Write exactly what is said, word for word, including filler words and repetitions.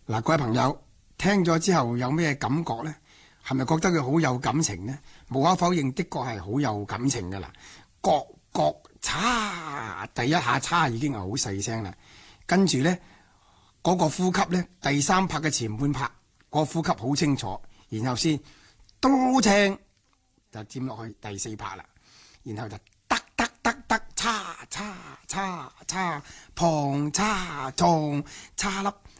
嗱，各位朋友聽咗之後有咩感覺呢？係咪覺得佢好有感情呢？無可否認，的確係好有感情噶啦。各各叉，第一下叉已經係好細聲啦。跟住呢，嗰、那個呼吸呢，第三拍嘅前半拍，嗰、那個呼吸好清楚，然後先都清就佔落去第四拍啦。然後就得得得得叉叉叉叉，旁叉撞叉粒。